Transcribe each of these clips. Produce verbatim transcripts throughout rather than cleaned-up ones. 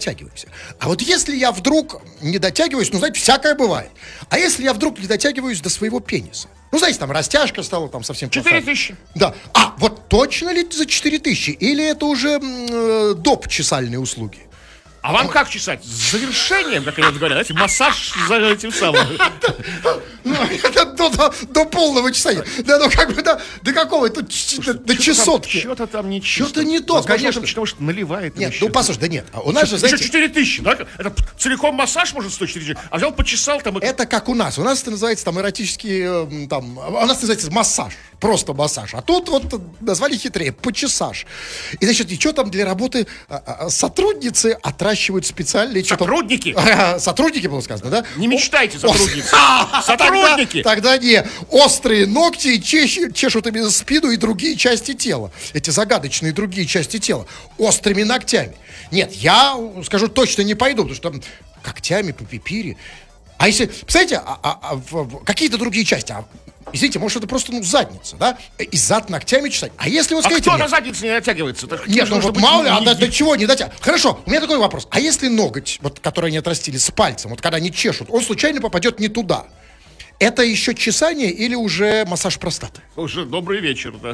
дотягиваемся. А вот если я вдруг не дотягиваюсь, ну, знаете, всякое бывает. А если я вдруг не дотягиваюсь до своего пениса? Ну, знаете, там растяжка стала там совсем... Четыре тысячи. Да. А, вот точно ли за четыре тысячи? Или это уже э, доп. Чесальные услуги? А вам как чесать? С завершением, как они говорят, знаете, массаж за этим самым. Ну, это до, до полного чесания. Да, ну как бы до, до какого? До, до, до чесотки. Что-то там не чисто. Что-то не то, конечно. Потому что наливает. Нет, ну послушай, да нет. У нас же, знаете... Еще четыре тысячи, да? Это целиком массаж может стоить четыре тысячи, а взял, почесал там... Это как у нас. У нас это называется там эротический, там... У нас называется массаж. Просто массаж. А тут вот назвали хитрее. Почесаж. И, значит, и что там для работы сотрудницы отращивают специальные... Сотрудники? Сотрудники, было сказано, да? Не мечтайте, сотрудницы. Сотрудники! Тогда не. Острые ногти чешут, чешут именно спину и другие части тела. Эти загадочные другие части тела. Острыми ногтями. Нет, я скажу, точно не пойду, потому что там когтями по пипире. А если, представляете, а, а, а, в, какие-то другие части, а, извините, может, это просто, ну, задница, да? И зад ногтями чесать. А если вы скажете... А кто мне, на заднице не натягивается? Нет, ну вот мало ли, а до, до чего не дотягивается. Хорошо, у меня такой вопрос. А если ноготь, вот, который они отрастили с пальцем, вот когда они чешут, он случайно попадет не туда? Это еще чесание или уже массаж простаты? Уже добрый вечер, да.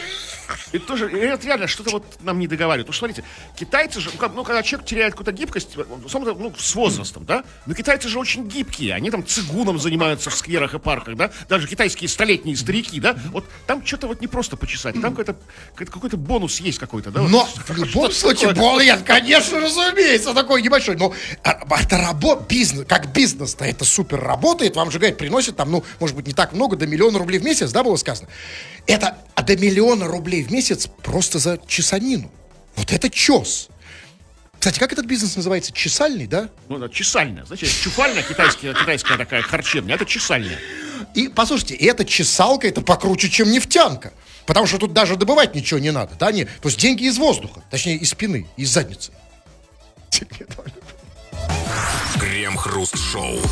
И тоже, и это реально что-то вот нам не договаривают. Потому что, смотрите, китайцы же, ну, как, ну когда человек теряет какую-то гибкость, ну, с возрастом, да, но китайцы же очень гибкие, они там цигуном занимаются в скверах и парках, да, даже китайские столетние старики, да, вот там что-то вот не просто почесать, там какой-то, какой-то бонус есть какой-то, да. Но вот, в любом случае, бонус, конечно, разумеется, такой небольшой, но это работа, бизнес, как бизнес-то это супер работает, вам же, говорят, приносит там, ну, может быть, не так много, до миллиона рублей в месяц, да, было сказано. Это а до миллиона рублей в месяц просто за чесанину. Вот это чес. Кстати, как этот бизнес называется? Чесальный, да? Ну, да, чесальня. Значит, чуфальня, китайская, китайская такая харчевня, это чесальня. И, послушайте, и эта чесалка, это покруче, чем нефтянка. Потому что тут даже добывать ничего не надо, да? Не, то есть деньги из воздуха, точнее, из спины, из задницы. Крем-хруст-шоу.